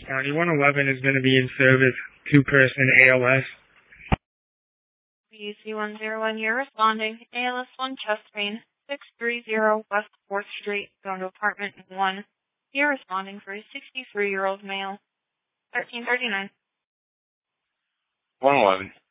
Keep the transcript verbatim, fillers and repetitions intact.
County one eleven is going to be in service, two-person A L S. B C one zero one, you're responding. A L S one chest pain, six three zero West fourth Street, going to apartment one. You're responding for a sixty-three-year-old male. thirteen thirty-nine. one eleven.